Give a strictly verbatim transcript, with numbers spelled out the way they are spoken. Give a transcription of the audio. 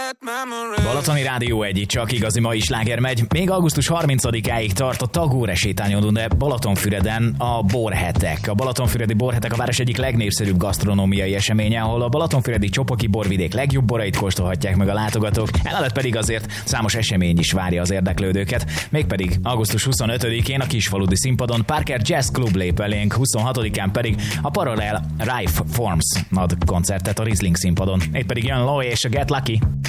Balatoni Rádió egy, csak igazi mai sláger megy. Még augusztus harmincadikáig tart a Tagore sétányon, de Balatonfüreden a borhetek. A Balatonfüredi borhetek a város egyik legnépszerűbb gasztronómiai eseménye, ahol a Balatonfüredi Csopoki borvidék legjobb borait kóstolhatják meg a látogatók. Emellett pedig azért számos esemény is várja az érdeklődőket. Mégpedig augusztus huszonötödikén a Kisfaludi színpadon Parker Jazz Club lép elénk, huszonhatodikán pedig a Parallel Rife Forms ad koncertet a Riesling színpadon. Itt pedig jön Loe és a Get Lucky.